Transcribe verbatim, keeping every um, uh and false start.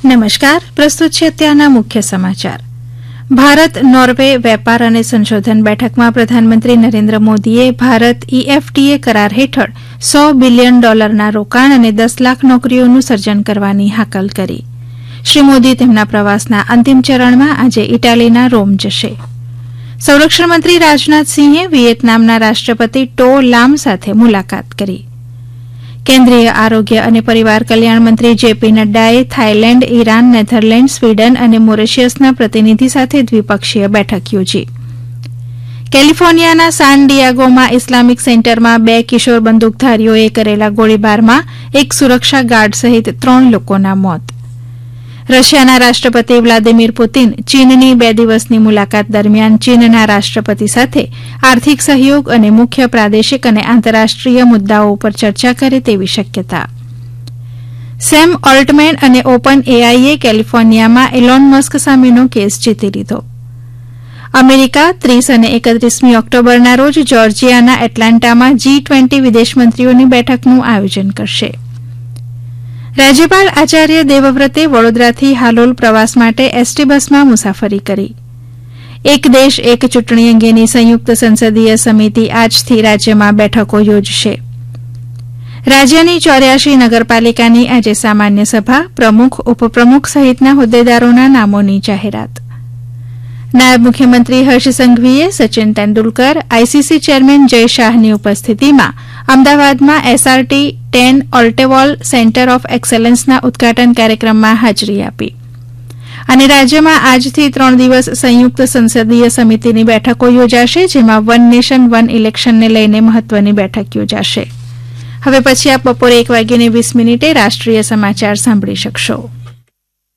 નમસ્કાર, પ્રસ્તુત છે અત્યારના મુખ્ય સમાચાર. ભારત નોર્વે વેપાર અને સંશોધન બેઠકમાં પ્રધાનમંત્રી નરેન્દ્ર મોદીએ ભારત ઈએફટીએ કરાર હેઠળ સો બિલિયન ડોલરના રોકાણ અને દસ લાખ નોકરીઓનું સર્જન કરવાની હાકલ કરી. શ્રી મોદી તેમના પ્રવાસના અંતિમ ચરણમાં આજે ઇટાલીના રોમ જશે. સંરક્ષણ મંત્રી રાજનાથસિંહે વિયેતનામના રાષ્ટ્રપતિ ટો લામ સાથે મુલાકાત કરી. કેન્દ્રીય આરોગ્ય અને પરિવાર કલ્યાણ મંત્રી JP નડ્ડાએ Thailand, Iran, Netherland, Sweden અને મોરેશિયસના પ્રતિનિધિ સાથે દ્વિપક્ષીય બેઠક યોજી. કેલિફોર્નિયાના સાન ડિયાગોમાં ઇસ્લામિક સેન્ટરમાં બે કિશોર બંદૂકધારીઓએ કરેલા ગોળીબારમાં એક સુરક્ષા ગાર્ડ સહિત ત્રણ લોકોના મોત. રશિયાના રાષ્ટ્રપતિ વ્લાદિમીર પુતિન ચીનની બે દિવસની મુલાકાત દરમિયાન ચીનના રાષ્ટ્રપતિ સાથે આર્થિક સહયોગ અને મુખ્ય પ્રાદેશિક અને આંતરરાષ્ટ્રીય મુદ્દાઓ ઉપર ચર્ચા કરે તેવી શક્યતા. સેમ ઓલ્ટમેન અને ઓપન એઆઈએ કેલિફોર્નિયામાં એલોન મસ્ક સામેનો કેસ જીતી લીધો. અમેરિકા ત્રીસ અને એકત્રીસમી ઓક્ટોબરના રોજ જોર્જિયાના એટલાન્ટામાં જી ટ્વેન્ટી વિદેશમંત્રીઓની બેઠકનું આયોજન કરશે. રાજ્યપાલ આચાર્ય દેવવ્રતે વડોદરાથી હાલોલ પ્રવાસ માટે એસટી બસમાં મુસાફરી કરી. એક દેશ એક ચૂંટણી અંગેની સંયુક્ત સંસદીય સમિતિ આજથી રાજ્યમાં બેઠકો યોજશે. રાજ્યની ચોર્યાસી નગરપાલિકાની આજે સામાન્ય સભા, પ્રમુખ, ઉપપ્રમુખ સહિતના હોદ્દેદારોના નામોની જાહેરાત. નાયબ મુખ્યમંત્રી હર્ષ સંઘવીએ સચિન તેંડુલકર, આઈસીસી ચેરમેન જય શાહની ઉપસ્થિતિમાં અમદાવાદમાં એસઆરટી ટેન ઓલ્ટેવોલ સેન્ટર ઓફ એક્સેલન્સના ઉદઘાટન કાર્યક્રમમાં હાજરી આપી. અને રાજ્યમાં આજથી ત્રણ દિવસ સંયુક્ત સંસદીય સમિતિની બેઠકો યોજાશે, જેમાં વન નેશન વન ઇલેક્શનને લઈને મહત્વની બેઠક યોજાશે. હવે પછી આપ બપોરે એક વાગ્યે વીસ મિનિટે રાષ્ટ્રીય સમાચાર સાંભળી શકશો.